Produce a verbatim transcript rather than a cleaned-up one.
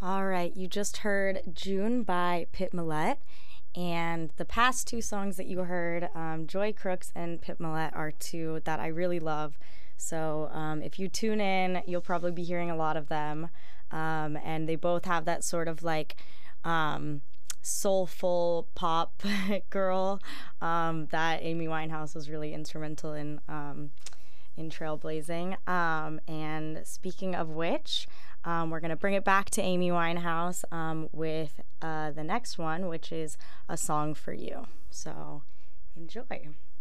All right, you just heard June by Pip Millette. And the past two songs that you heard, um, Joy Crooks and Pip Millette, are two that I really love. So um, if you tune in, you'll probably be hearing a lot of them. Um, and they both have that sort of like um, soulful pop girl um, that Amy Winehouse was really instrumental in. Um, in trailblazing. Um, and speaking of which, um, we're going to bring it back to Amy Winehouse um, with uh, the next one, which is A Song for You. So enjoy.